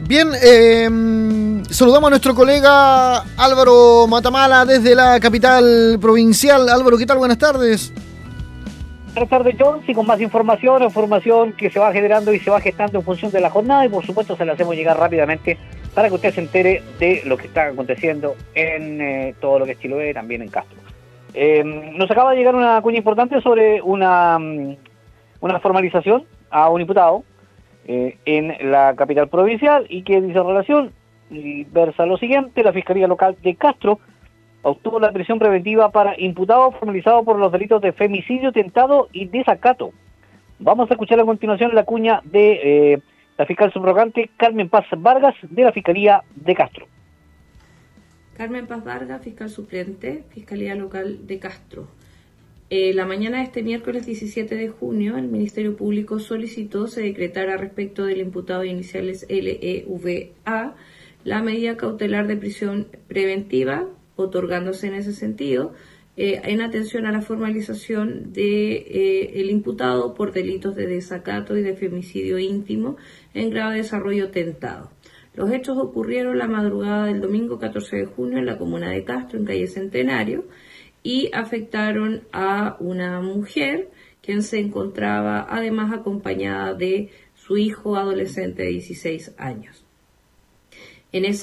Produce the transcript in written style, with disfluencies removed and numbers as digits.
Bien, saludamos a nuestro colega Álvaro Matamala desde la capital provincial. Álvaro, ¿qué tal? Buenas tardes. Buenas tardes, John, y con más información que se va generando y se va gestando en función de la jornada, y por supuesto se la hacemos llegar rápidamente para que usted se entere de lo que está aconteciendo en todo lo que es Chiloé, también en Castro. Nos acaba de llegar una cuña importante sobre una formalización a un imputado en la capital provincial, y que dice relación y versa lo siguiente: la Fiscalía Local de Castro obtuvo la prisión preventiva para imputado formalizado por los delitos de femicidio tentado y desacato. Vamos a escuchar a continuación la cuña de la fiscal subrogante Carmen Paz Vargas de la Fiscalía de Castro. Carmen Paz Vargas, fiscal suplente, Fiscalía Local de Castro. La mañana de este miércoles 17 de junio, el Ministerio Público solicitó se decretara respecto del imputado de iniciales LEVA la medida cautelar de prisión preventiva, otorgándose en ese sentido, en atención a la formalización de el imputado por delitos de desacato y de femicidio íntimo en grado de desarrollo tentado. Los hechos ocurrieron la madrugada del domingo 14 de junio en la comuna de Castro, en calle Centenario, y afectaron a una mujer quien se encontraba además acompañada de su hijo adolescente de 16 años. En ese